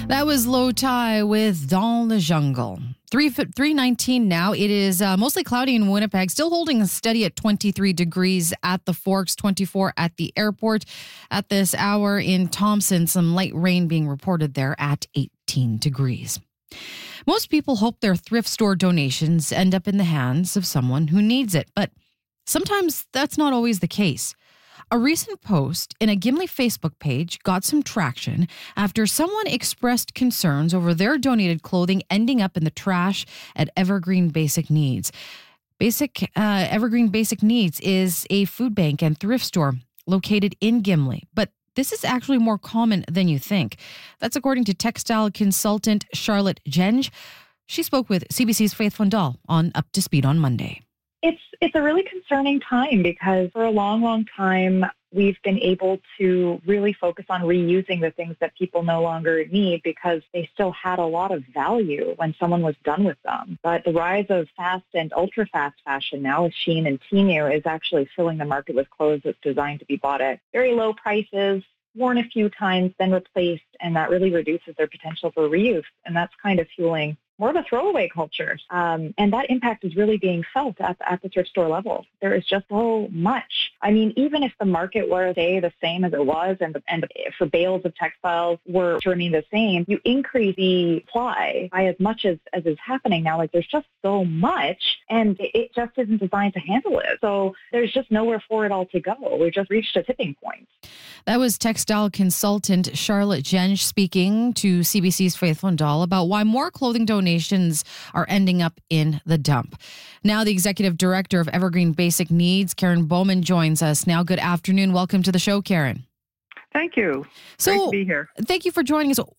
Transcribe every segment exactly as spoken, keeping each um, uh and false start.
That was Low Tie with Dans le Jungle. three nineteen now. It is uh, mostly cloudy in Winnipeg, still holding steady at twenty-three degrees at the Forks, twenty-four at the airport. At this hour in Thompson, some light rain being reported there at eighteen degrees. Most people hope their thrift store donations end up in the hands of someone who needs it, but sometimes that's not always the case. A recent post in a Gimli Facebook page got some traction after someone expressed concerns over their donated clothing ending up in the trash at Evergreen Basic Needs. Basic uh, Evergreen Basic Needs is a food bank and thrift store located in Gimli, but this is actually more common than you think. That's according to textile consultant Charlotte Jenge. She spoke with C B C's Faith Fundal on Up to Speed on Monday. It's it's a really concerning time because for a long, long time, we've been able to really focus on reusing the things that people no longer need because they still had a lot of value when someone was done with them. But the rise of fast and ultra-fast fashion now with Shein and Temu is actually filling the market with clothes that's designed to be bought at very low prices, worn a few times, then replaced, and that really reduces their potential for reuse. And that's kind of fueling more of a throwaway culture. Um, and that impact is really being felt at, at the thrift store level. There is just so much. I mean, even if the market were, say, the same as it was, and, the, and for bales of textiles were to remain the same, you increase the supply by as much as, as is happening now. Like, there's just so much, and it, it just isn't designed to handle it. So there's just nowhere for it all to go. We've just reached a tipping point. That was textile consultant Charlotte Jenge speaking to C B C's Faith Fundal about why more clothing donations are ending up in the dump. Now, the executive director of Evergreen Basic Needs, Karen Bowman, joins us now. Good afternoon. Welcome to the show, Karen. Thank you. So, Great to be here. Thank you for joining us.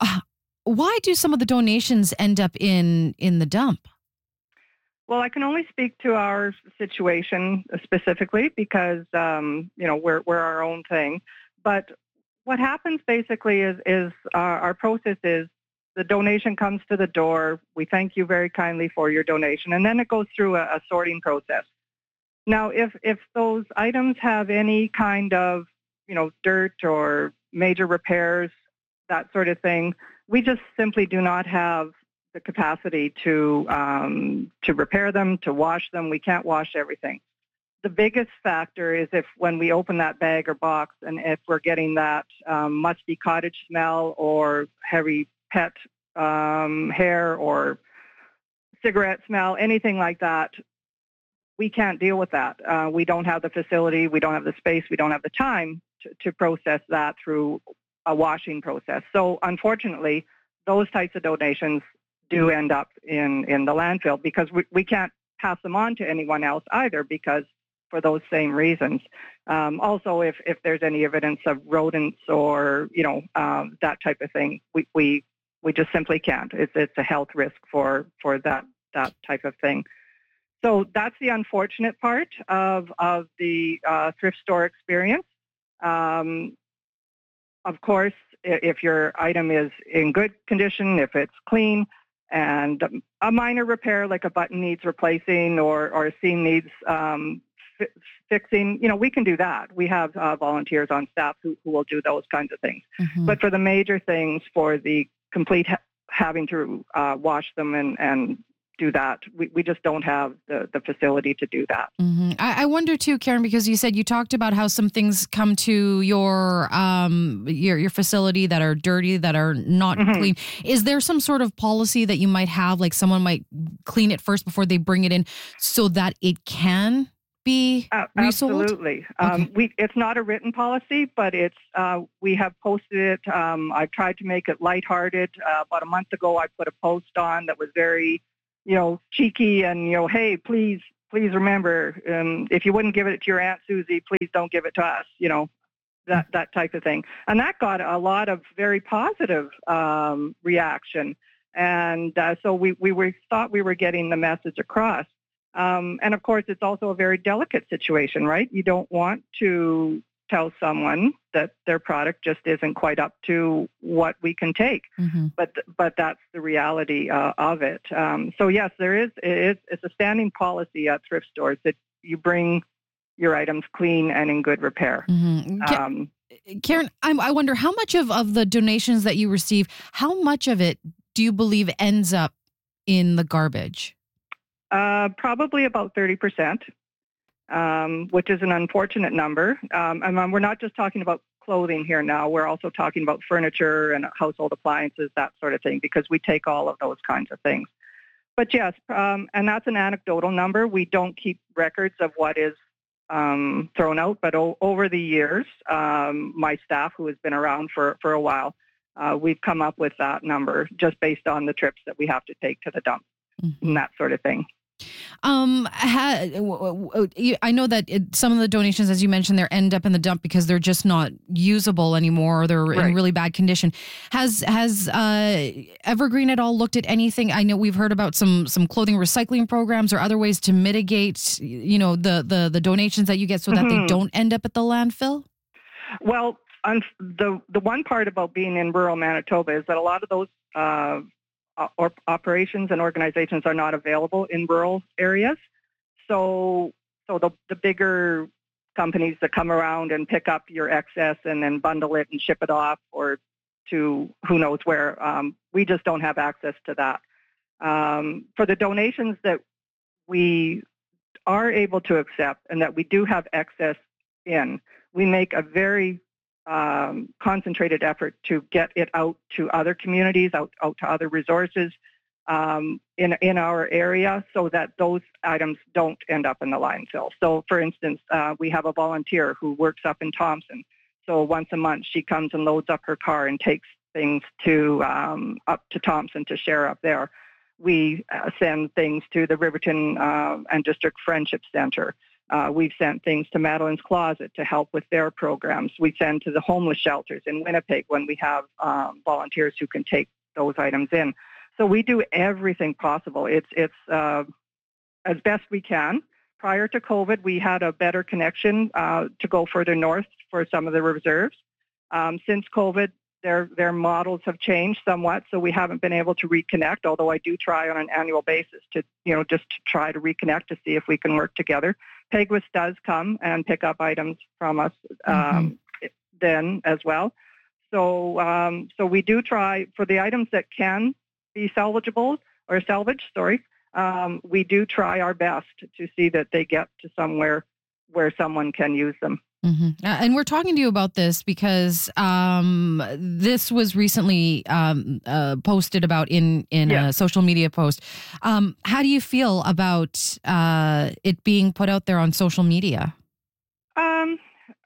Why do some of the donations end up in, in the dump? Well, I can only speak to our situation specifically because, um, you know, we're, we're our own thing. But what happens basically is, is uh, our process is the donation comes to the door. We thank you very kindly for your donation. And then it goes through a, a sorting process. Now, if, if those items have any kind of, you know, dirt or major repairs, that sort of thing, we just simply do not have the capacity to um, to repair them, to wash them. We can't wash everything. The biggest factor is if when we open that bag or box and if we're getting that um, musty cottage smell or heavy pet um, hair or cigarette smell, anything like that, we can't deal with that. Uh, we don't have the facility, we don't have the space, we don't have the time to, to process that through a washing process. So unfortunately, those types of donations do end up in, in the landfill because we, we can't pass them on to anyone else either because for those same reasons. Um, also, if, if there's any evidence of rodents or, you know, um, that type of thing, we, we we just simply can't. It's, it's a health risk for, for that, that type of thing. So that's the unfortunate part of, of the uh, thrift store experience. Um, of course, if your item is in good condition, if it's clean, and a minor repair like a button needs replacing or, or a seam needs um, fi- fixing, you know, we can do that. We have uh, volunteers on staff who, who will do those kinds of things. Mm-hmm. But for the major things, for the complete ha- having to uh, wash them and, and do that, we, we just don't have the, the facility to do that. Mm-hmm. I, I wonder too, Karen, because you said you talked about how some things come to your um your your facility that are dirty, that are not mm-hmm. clean. Is there some sort of policy that you might have, like someone might clean it first before they bring it in, so that it can be uh, resold? Absolutely. Okay. Um, we it's not a written policy, but it's uh, we have posted it. Um, I've tried to make it lighthearted. Uh, about a month ago, I put a post on that was very, you know, cheeky and, you know, hey, please, please remember, um, if you wouldn't give it to your Aunt Susie, please don't give it to us, you know, that, that type of thing. And that got a lot of very positive um, reaction. And uh, so we, we were, thought we were getting the message across. Um, and of course, it's also a very delicate situation, right? You don't want to tell someone that their product just isn't quite up to what we can take. Mm-hmm. But but that's the reality uh, of it. Um, so yes, there is, it is. It's a standing policy at thrift stores that you bring your items clean and in good repair. Mm-hmm. Can, um, Karen, I'm, I wonder how much of, of the donations that you receive, how much of it do you believe ends up in the garbage? Uh, probably about thirty percent, um, which is an unfortunate number. Um, and we're not just talking about clothing here now. We're also talking about furniture and household appliances, that sort of thing, because we take all of those kinds of things. But yes, um, and that's an anecdotal number. We don't keep records of what is um, thrown out, but o- over the years, um, my staff, who has been around for, for a while, uh, we've come up with that number just based on the trips that we have to take to the dump mm-hmm. and that sort of thing. Um, ha, I know that it, some of the donations, as you mentioned, they end up in the dump because they're just not usable anymore, or they're right. in really bad condition. Has has uh, Evergreen at all looked at anything? I know we've heard about some some clothing recycling programs or other ways to mitigate, you know, the the, the donations that you get so that mm-hmm. they don't end up at the landfill. Well, um, the the one part about being in rural Manitoba is that a lot of those Uh, Or operations and organizations are not available in rural areas. So so the, the bigger companies that come around and pick up your excess and then bundle it and ship it off or to who knows where, um, we just don't have access to that. Um, for the donations that we are able to accept and that we do have excess in, we make a very Um, concentrated effort to get it out to other communities, out, out to other resources um, in in our area, so that those items don't end up in the landfill. So, for instance, uh, we have a volunteer who works up in Thompson. So once a month, she comes and loads up her car and takes things to um, up to Thompson to share up there. We uh, send things to the Riverton uh, and District Friendship Center. Uh, we've sent things to Madeline's Closet to help with their programs. We send to the homeless shelters in Winnipeg when we have um, volunteers who can take those items in. So we do everything possible. It's it's uh, as best we can. Prior to COVID, we had a better connection uh, to go further north for some of the reserves. Um, since COVID, their their models have changed somewhat, so we haven't been able to reconnect, although I do try on an annual basis to, you know, just to try to reconnect to see if we can work together. Peguis does come and pick up items from us um, mm-hmm. then as well. So um, so we do try, for the items that can be salvageable or salvaged, sorry, um, we do try our best to see that they get to somewhere where someone can use them. Mm-hmm. Uh, and we're talking to you about this because um, this was recently um, uh, posted about in, in yeah. a social media post. Um, how do you feel about uh, it being put out there on social media? Um,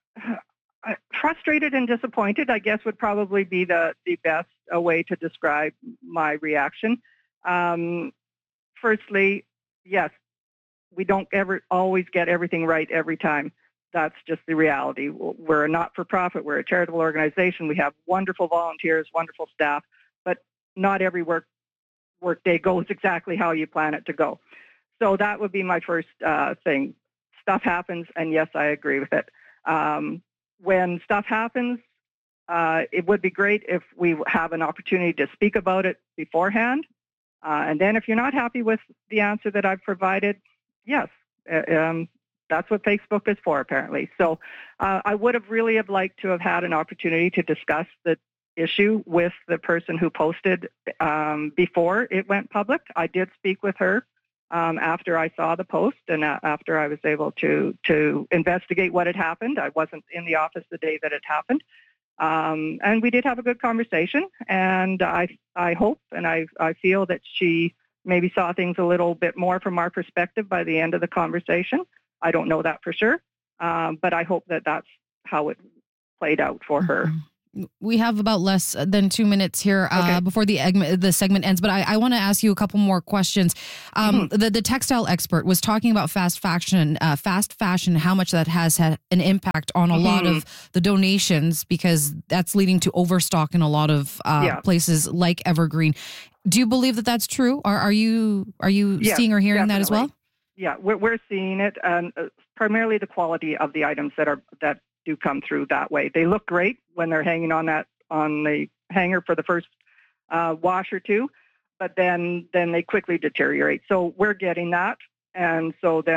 frustrated and disappointed, I guess, would probably be the, the best uh, way to describe my reaction. Um, firstly, yes, we don't ever always get everything right every time. That's just the reality. We're a not-for-profit. We're a charitable organization. We have wonderful volunteers, wonderful staff, but not every work work day goes exactly how you plan it to go. So that would be my first uh, thing. Stuff happens, and yes, I agree with it. Um, when stuff happens, uh, it would be great if we have an opportunity to speak about it beforehand. Uh, and then if you're not happy with the answer that I've provided, yes, uh, um, that's what Facebook is for, apparently. So uh, I would have really have liked to have had an opportunity to discuss the issue with the person who posted um, before it went public. I did speak with her um, after I saw the post and uh, after I was able to to investigate what had happened. I wasn't in the office the day that it happened. Um, and we did have a good conversation. And I I hope and I, I feel that she maybe saw things a little bit more from our perspective by the end of the conversation. I don't know that for sure, um, but I hope that that's how it played out for her. We have about less than two minutes here uh, okay. before the egg- the segment ends, but I, I want to ask you a couple more questions. Um, mm-hmm. the, the textile expert was talking about fast fashion, uh, fast fashion, how much that has had an impact on a mm-hmm. lot of the donations, because that's leading to overstock in a lot of uh, yeah. places like Evergreen. Do you believe that that's true? Are, are you are you yes, seeing or hearing definitely. that as well? Yeah, we're we're seeing it, and um, primarily the quality of the items that are that do come through that way. They look great when they're hanging on that on the hanger for the first uh, wash or two, but then then they quickly deteriorate. So we're getting that, and so then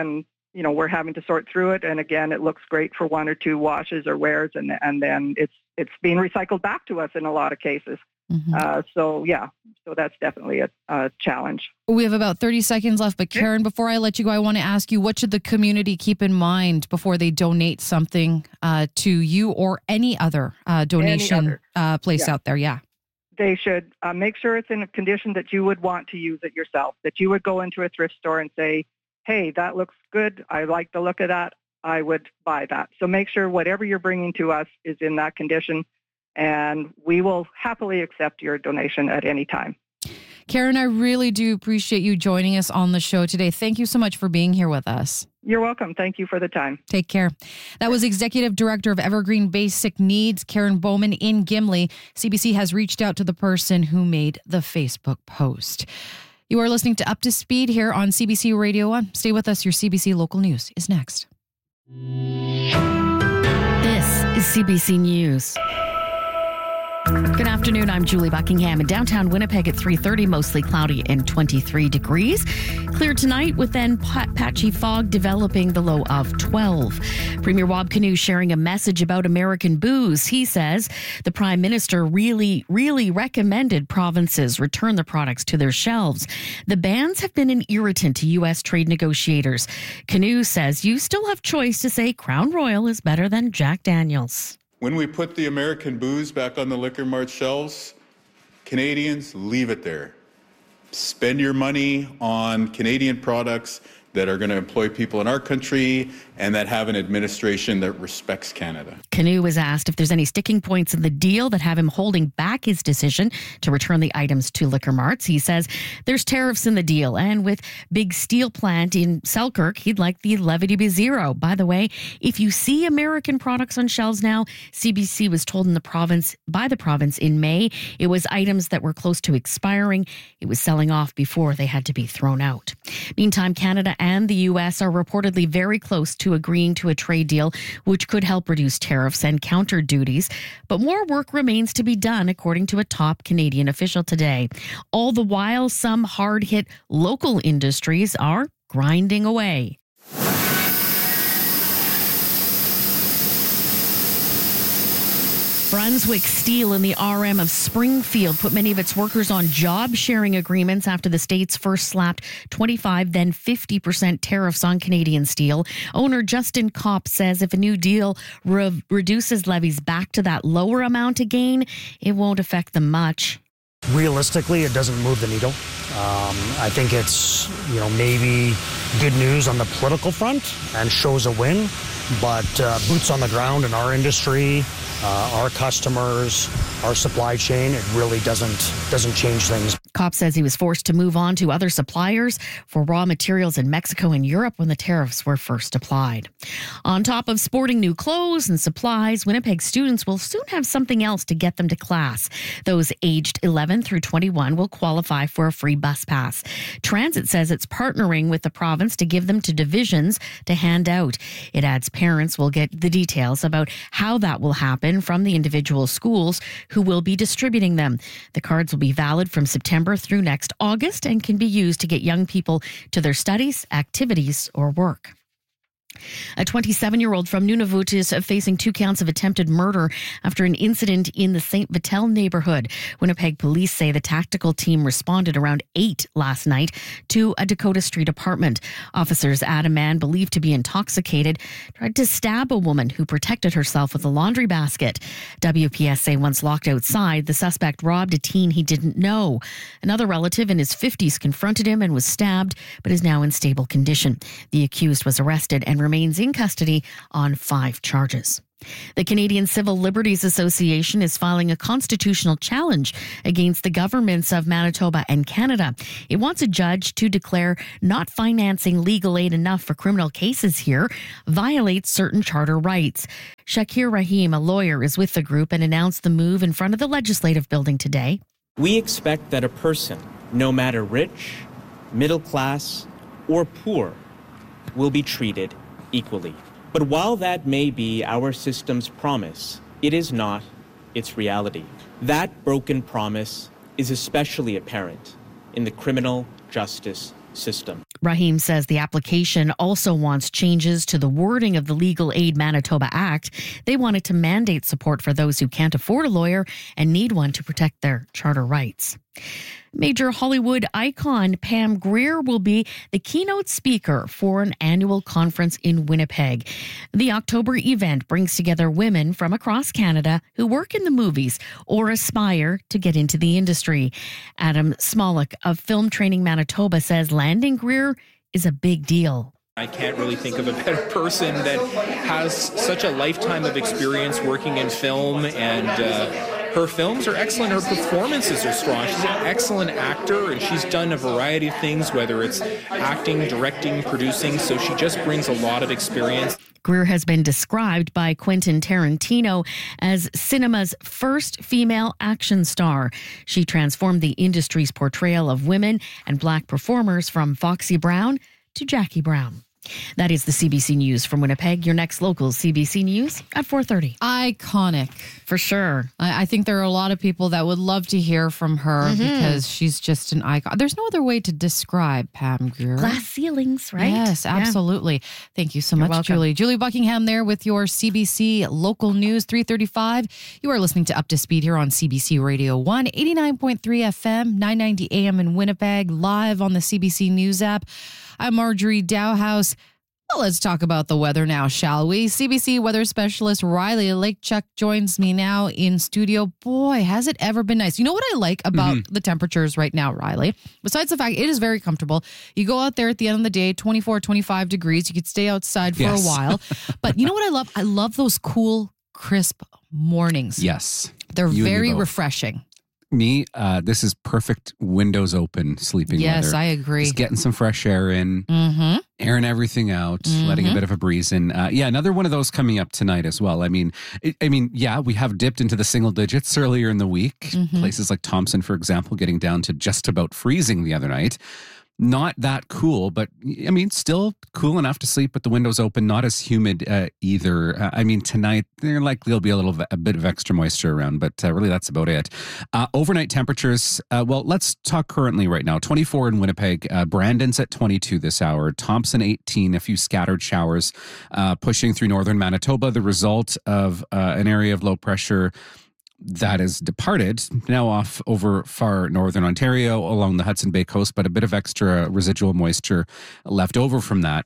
you know, we're having to sort through it. And again, it looks great for one or two washes or wears, and and then it's it's being recycled back to us in a lot of cases. Mm-hmm. Uh, so, yeah, so that's definitely a, a challenge. We have about thirty seconds left, but Karen, before I let you go, I want to ask you, what should the community keep in mind before they donate something uh, to you or any other uh, donation any other. Uh, place yeah. out there? Yeah. They should uh, make sure it's in a condition that you would want to use it yourself, that you would go into a thrift store and say, hey, that looks good. I like the look of that. I would buy that. So make sure whatever you're bringing to us is in that condition, and we will happily accept your donation at any time. Karen, I really do appreciate you joining us on the show today. Thank you so much for being here with us. You're welcome. Thank you for the time. Take care. That was Executive Director of Evergreen Basic Needs, Karen Bowman in Gimli. C B C has reached out to the person who made the Facebook post. You are listening to Up to Speed here on C B C Radio one. Stay with us. Your C B C Local News is next. This is C B C News. Good afternoon, I'm Julie Buckingham. In downtown Winnipeg at three thirty, mostly cloudy and twenty-three degrees. Clear tonight with then patchy fog developing, the low of twelve. Premier Wab Kinew sharing a message about American booze. He says the Prime Minister really, really recommended provinces return the products to their shelves. The bans have been an irritant to U S trade negotiators. Kinew says you still have choice to say Crown Royal is better than Jack Daniels. When we put the American booze back on the Liquor Mart shelves, Canadians, leave it there. Spend your money on Canadian products that are going to employ people in our country and that have an administration that respects Canada. Kinew was asked if there's any sticking points in the deal that have him holding back his decision to return the items to Liquor Marts. He says there's tariffs in the deal, and with big steel plant in Selkirk, he'd like the levy to be zero. By the way, if you see American products on shelves now, C B C was told in the province by the province in May, it was items that were close to expiring. It was selling off before they had to be thrown out. Meantime, Canada and the U S are reportedly very close to agreeing to a trade deal which could help reduce tariffs and counter duties. But more work remains to be done, according to a top Canadian official today. All the while, some hard-hit local industries are grinding away. Brunswick Steel in the R M of Springfield put many of its workers on job-sharing agreements after the states first slapped twenty-five, then fifty percent tariffs on Canadian steel. Owner Justin Kopp says if a new deal re- reduces levies back to that lower amount again, it won't affect them much. Realistically, it doesn't move the needle. Um, I think it's, you know, maybe good news on the political front and shows a win, but uh, boots on the ground in our industry, Uh, our customers, our supply chain, it really doesn't doesn't change things. Kopp says he was forced to move on to other suppliers for raw materials in Mexico and Europe when the tariffs were first applied. On top of sporting new clothes and supplies, Winnipeg students will soon have something else to get them to class. Those aged eleven through twenty-one will qualify for a free bus pass. Transit says it's partnering with the province to give them to divisions to hand out. It adds parents will get the details about how that will happen from the individual schools who will be distributing them. The cards will be valid from September through next August and can be used to get young people to their studies, activities, or work. A twenty-seven-year-old from Nunavut is facing two counts of attempted murder after an incident in the Saint Vital neighborhood. Winnipeg police say the tactical team responded around eight last night to a Dakota Street apartment. Officers add a man believed to be intoxicated tried to stab a woman who protected herself with a laundry basket. W P S say once locked outside, the suspect robbed a teen he didn't know. Another relative in his fifties confronted him and was stabbed, but is now in stable condition. The accused was arrested and remains in custody on five charges. The Canadian Civil Liberties Association is filing a constitutional challenge against the governments of Manitoba and Canada. It wants a judge to declare not financing legal aid enough for criminal cases here violates certain charter rights. Shakir Rahim, a lawyer, is with the group and announced the move in front of the Legislative Building today. We expect that a person, no matter rich, middle class, or poor, will be treated equally. But while that may be our system's promise, it is not its reality. That broken promise is especially apparent in the criminal justice system. Rahim says the application also wants changes to the wording of the Legal Aid Manitoba Act. They want it to mandate support for those who can't afford a lawyer and need one to protect their charter rights. Major Hollywood icon Pam Grier will be the keynote speaker for an annual conference in Winnipeg. The October event brings together women from across Canada who work in the movies or aspire to get into the industry. Adam Smolik of Film Training Manitoba says landing Grier is a big deal. I can't really think of a better person that has such a lifetime of experience working in film, and uh, her films are excellent. Her performances are strong. She's an excellent actor, and she's done a variety of things, whether it's acting, directing, producing, so she just brings a lot of experience. Grier has been described by Quentin Tarantino as cinema's first female action star. She transformed the industry's portrayal of women and Black performers from Foxy Brown to Jackie Brown. That is the C B C News from Winnipeg. Your next local C B C News at four thirty. Iconic. For sure. I, I think there are a lot of people that would love to hear from her Mm-hmm. because she's just an icon. There's no other way to describe Pam Grier. Glass ceilings, right? Yes, Yeah. absolutely. Thank you so You're much, welcome. Julie. Julie Buckingham there with your C B C Local News three thirty-five. You are listening to Up to Speed here on C B C Radio one, eighty-nine point three F M, nine ninety A M in Winnipeg, live on the C B C News app. I'm Marjorie Dowhouse. Well, let's talk about the weather now, shall we? C B C weather specialist Riley Lachuk joins me now in studio. Boy, has it ever been nice. You know what I like about Mm-hmm. the temperatures right now, Riley? Besides the fact it is very comfortable. You go out there at the end of the day, twenty-four, twenty-five degrees. You could stay outside for Yes. a while. But you know what I love? I love those cool, crisp mornings. Yes. They're You and me very both. refreshing. Me, uh, this is perfect windows open sleeping Yes, weather. I agree. Just getting some fresh air in, Mm-hmm. airing everything out, letting a bit of a breeze in. Uh, yeah, another one of those coming up tonight as well. I mean, it, I mean, yeah, we have dipped into the single digits earlier in the week. Mm-hmm. Places like Thompson, for example, getting down to just about freezing the other night. Not that cool, but I mean, still cool enough to sleep with the windows open. Not as humid uh, either. Uh, I mean, tonight there likely will be a little, a bit of extra moisture around, but uh, really that's about it. Uh, overnight temperatures. Uh, well, let's talk currently right now. twenty-four in Winnipeg. Uh, Brandon's at twenty-two this hour. Thompson eighteen. A few scattered showers uh, pushing through northern Manitoba. The result of uh, an area of low pressure that has departed, now off over far northern Ontario along the Hudson Bay coast, but a bit of extra residual moisture left over from that.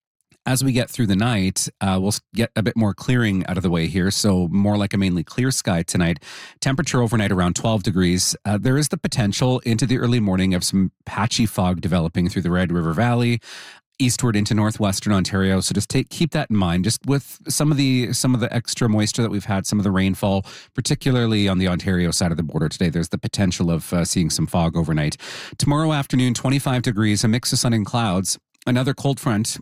As we get through the night, uh, we'll get a bit more clearing out of the way here, so more like a mainly clear sky tonight. Temperature overnight around twelve degrees. Uh, there is the potential into the early morning of some patchy fog developing through the Red River Valley, eastward into northwestern Ontario. So just take keep that in mind. Just with some of the some of the extra moisture that we've had, some of the rainfall, particularly on the Ontario side of the border today, there's the potential of uh, seeing some fog overnight. Tomorrow afternoon, twenty-five degrees, a mix of sun and clouds. Another cold front.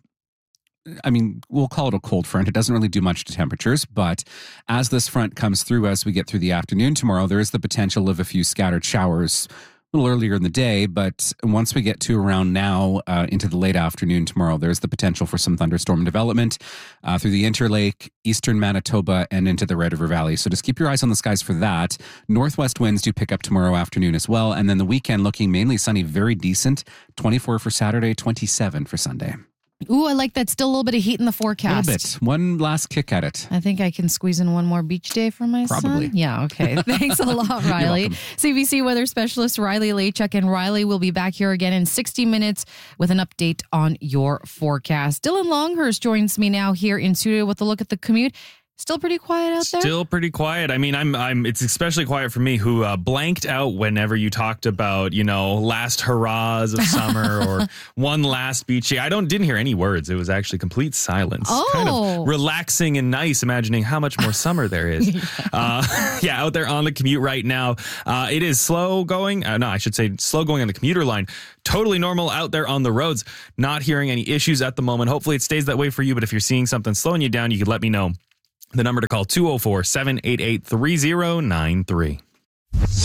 I mean, we'll call it a cold front. It doesn't really do much to temperatures, but as this front comes through, as we get through the afternoon tomorrow, there is the potential of a few scattered showers a little earlier in the day, but once we get to around now uh, into the late afternoon tomorrow, there's the potential for some thunderstorm development uh, through the Interlake, eastern Manitoba, and into the Red River Valley. So just keep your eyes on the skies for that. Northwest winds do pick up tomorrow afternoon as well, and then the weekend looking mainly sunny, very decent. twenty-four for Saturday, twenty-seven for Sunday. Ooh, I like that. Still a little bit of heat in the A forecast. little bit. One last kick at it. I think I can squeeze in one more beach day for my Probably. son. Yeah, okay. Thanks a lot, Riley. welcome. C B C weather specialist Riley Lachuk, and Riley will be back here again in sixty minutes with an update on your forecast. Dylan Longhurst joins me now here in studio with a look at the commute. Still pretty quiet out there? Still pretty quiet. I mean, I'm, I'm, it's especially quiet for me who uh, blanked out whenever you talked about, you know, last hurrahs of summer or one last beach day. I don't, didn't hear any words. It was actually complete silence. Oh. Kind of relaxing and nice, imagining how much more summer there is. yeah. Uh, yeah, out there on the commute right now. Uh, it is slow going. Uh, no, I should say slow going on the commuter line. Totally normal out there on the roads. Not hearing any issues at the moment. Hopefully it stays that way for you. But if you're seeing something slowing you down, you can let me know. The number to call two oh four, seven eight eight, three oh nine three.